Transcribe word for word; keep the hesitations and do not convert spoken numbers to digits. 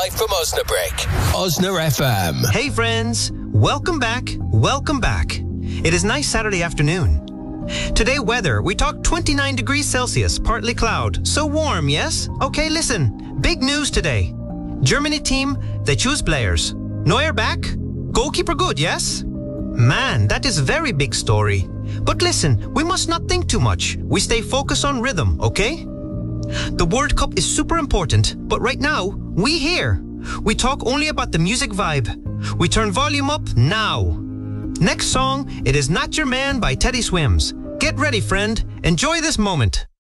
live from Osnabrück. Osna F M. Hey friends, welcome back, welcome back. It is nice Saturday afternoon. Today weather, we talk twenty-nine degrees Celsius, partly cloud. So warm, yes? Okay, listen. Big news today. Germany team, they choose players. Neuer back? Goalkeeper good, yes? Man, that is very big story. But listen, we must not think too much. We stay focused on rhythm, okay? The World Cup is super important, but right now, we here. We talk only about the music vibe. We turn volume up now. Next song, it is Not Your Man by Teddy Swims. Get ready, friend. Enjoy this moment.